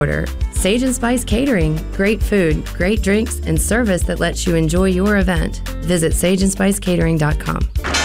order. Sage and Spice Catering. Great food, great drinks, and service that lets you enjoy your event. Visit sageandspicecatering.com.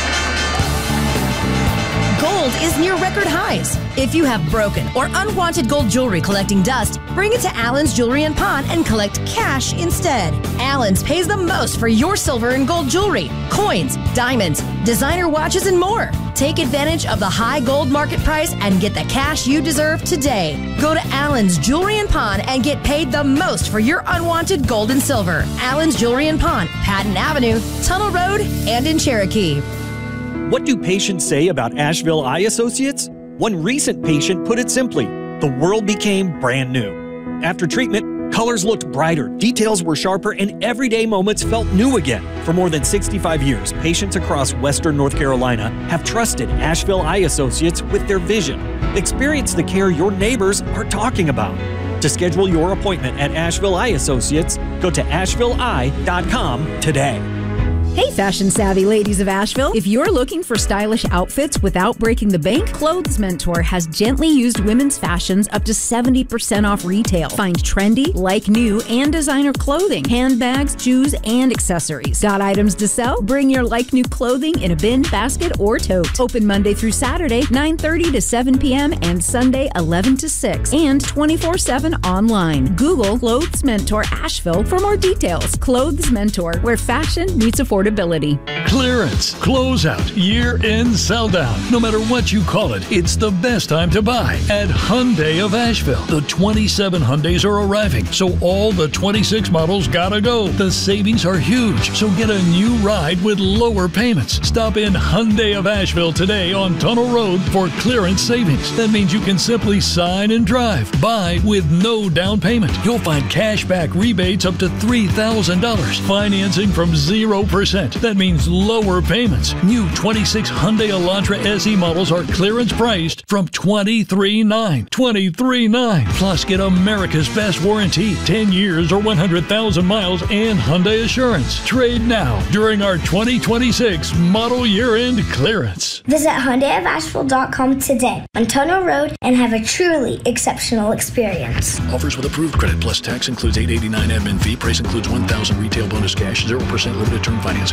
Gold is near record highs. If you have broken or unwanted gold jewelry collecting dust, bring it to Allen's Jewelry and Pawn and collect cash instead. Allen's pays the most for your silver and gold jewelry, coins, diamonds, designer watches, and more. Take advantage of the high gold market price and get the cash you deserve today. Go to Allen's Jewelry and Pawn and get paid the most for your unwanted gold and silver. Allen's Jewelry and Pawn, Patton Avenue, Tunnel Road, and in Cherokee. What do patients say about Asheville Eye Associates? One recent patient put it simply, the world became brand new. After treatment, colors looked brighter, details were sharper, and everyday moments felt new again. For more than 65 years, patients across Western North Carolina have trusted Asheville Eye Associates with their vision. Experience the care your neighbors are talking about. To schedule your appointment at Asheville Eye Associates, go to ashevilleeye.com today. Hey, fashion-savvy ladies of Asheville. If you're looking for stylish outfits without breaking the bank, Clothes Mentor has gently used women's fashions up to 70% off retail. Find trendy, like new, and designer clothing, handbags, shoes, and accessories. Got items to sell? Bring your like new clothing in a bin, basket, or tote. Open Monday through Saturday, 9:30 to 7 p.m. and Sunday, 11 to 6. And 24/7 online. Google Clothes Mentor Asheville for more details. Clothes Mentor, where fashion meets affordability. Clearance, closeout, year-end sell-down. No matter what you call it, it's the best time to buy at Hyundai of Asheville. The 27 Hyundais are arriving, so all the 26 models gotta go. The savings are huge, so get a new ride with lower payments. Stop in Hyundai of Asheville today on Tunnel Road for clearance savings. That means you can simply sign and drive. Buy with no down payment. You'll find cashback rebates up to $3,000. Financing from 0%. That means lower payments. New 26 Hyundai Elantra SE models are clearance priced from $23,900. $23,900. Plus, get America's best warranty, 10 years or 100,000 miles, and Hyundai Assurance. Trade now during our 2026 model year-end clearance. Visit HyundaiofAsheville.com today on Tunnel Road and have a truly exceptional experience. Offers with approved credit plus tax includes $889 admin fee. Price includes $1,000 retail bonus cash, 0% limited term financing.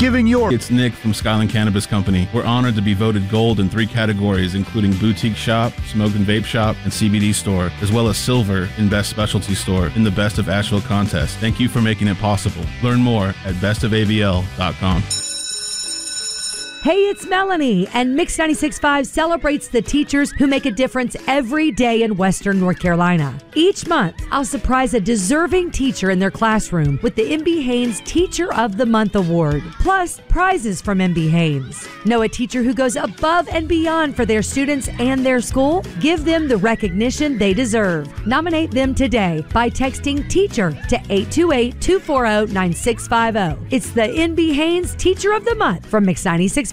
It's Nick from Skyland Cannabis Company. We're honored to be voted gold in 3 categories, including boutique shop, smoke and vape shop, and CBD store, as well as silver in best specialty store in the Best of Asheville contest. Thank you for making it possible. Learn more at bestofavl.com. Hey, it's Melanie, and Mix 96.5 celebrates the teachers who make a difference every day in Western North Carolina. Each month, I'll surprise a deserving teacher in their classroom with the MB Haynes Teacher of the Month Award, plus prizes from MB Haynes. Know a teacher who goes above and beyond for their students and their school? Give them the recognition they deserve. Nominate them today by texting TEACHER to 828-240-9650. It's the MB Haynes Teacher of the Month from Mix 96.5.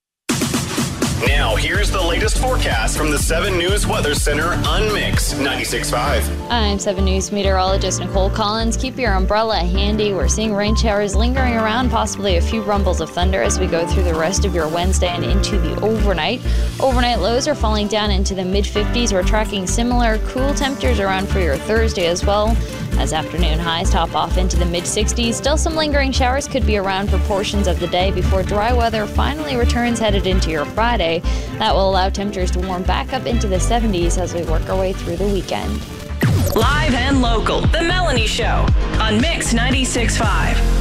Now, here's the latest forecast from the 7 News Weather Center on Mix 96.5. I'm 7 News meteorologist Nicole Collins. Keep your umbrella handy. We're seeing rain showers lingering around, possibly a few rumbles of thunder as we go through the rest of your Wednesday and into the overnight. Overnight lows are falling down into the mid-50s. We're tracking similar cool temperatures around for your Thursday as well, as afternoon highs top off into the mid-60s. Still some lingering showers could be around for portions of the day before dry weather finally returns headed into your Friday. That will allow temperatures to warm back up into the 70s as we work our way through the weekend. Live and local, The Melanie Show on Mix 96.5.